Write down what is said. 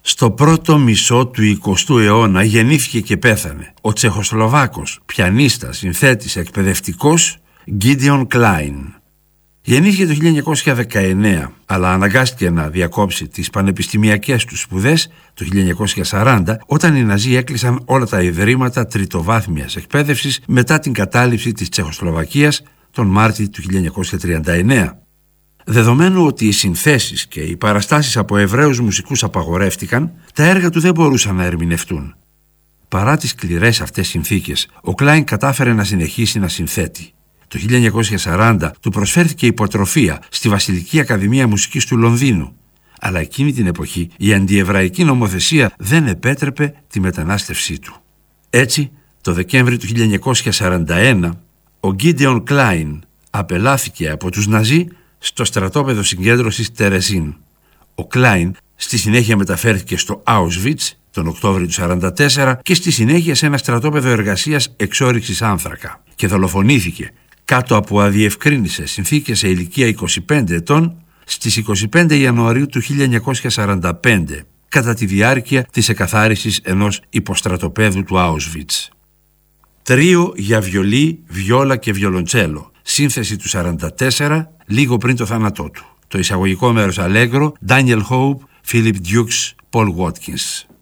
Στο πρώτο μισό του 20ου αιώνα γεννήθηκε και πέθανε ο Τσεχοσλοβάκος, πιανίστας, συνθέτης, εκπαιδευτικός Gideon Klein. Γεννήθηκε το 1919, αλλά αναγκάστηκε να διακόψει τις πανεπιστημιακές του σπουδές το 1940, όταν οι Ναζί έκλεισαν όλα τα ιδρύματα τριτοβάθμιας εκπαίδευσης μετά την κατάληψη της Τσεχοσλοβακίας τον Μάρτιο του 1939. Δεδομένου ότι οι συνθέσεις και οι παραστάσεις από Εβραίους μουσικούς απαγορεύτηκαν, τα έργα του δεν μπορούσαν να ερμηνευτούν. Παρά τις σκληρές αυτές συνθήκες, ο Κλάιν κατάφερε να συνεχίσει να συνθέτει. Το 1940 του προσφέρθηκε υποτροφία στη Βασιλική Ακαδημία Μουσικής του Λονδίνου, αλλά εκείνη την εποχή η αντιεβραϊκή νομοθεσία δεν επέτρεπε τη μετανάστευσή του. Έτσι, το Δεκέμβρη του 1941, ο Gideon Klein απελάθηκε από τους Ναζί στο στρατόπεδο συγκέντρωσης Τερεζίν. Ο Κλάιν στη συνέχεια μεταφέρθηκε στο Auschwitz τον Οκτώβριο του 1944 και στη συνέχεια σε ένα στρατόπεδο εργασίας εξόρυξης άνθρακα και δολοφονήθηκε κάτω από αδιευκρίνησες συνθήκες σε ηλικία 25 ετών στις 25 Ιανουαρίου του 1945 κατά τη διάρκεια της εκαθάρισης ενός υποστρατοπέδου του Auschwitz. Τρίο για βιολί, βιόλα και βιολοντσέλο, σύνθεση του 1944, λίγο πριν το θάνατό του. Το εισαγωγικό μέρος αλέγκρο, Daniel Hope, Philip Dukes, Paul Watkins.